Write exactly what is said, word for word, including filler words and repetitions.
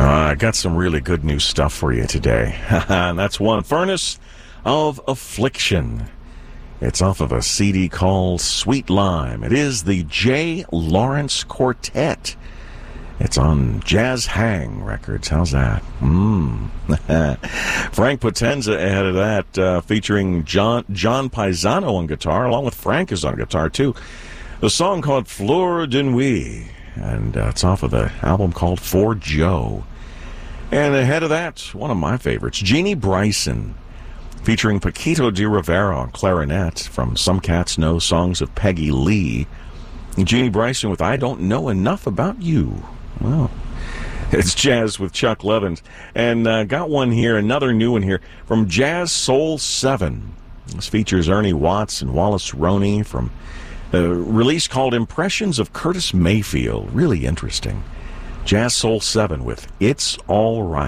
I got some really good new stuff for you today. And that's one, Furnace of Affliction. It's off of a C D called Sweet Lime. It is the J. Lawrence Quartet. It's on Jazz Hang Records. How's that? Mmm. Frank Potenza ahead of that, uh, featuring John John Paisano on guitar, along with Frank is on guitar, too. The song called Fleur de Nuit, and uh, it's off of the album called For Joe. And ahead of that, one of my favorites, Jeannie Bryson, featuring Paquito de Rivera on clarinet from Some Cats Know Songs of Peggy Lee. Jeannie Bryson with I Don't Know Enough About You. Well, it's Jazz with Chuck Levins. And uh, got one here, another new one here, from Jazz Soul seven. This features Ernie Watts and Wallace Roney from a release called Impressions of Curtis Mayfield. Really interesting. Jazz Soul seven with It's All Right.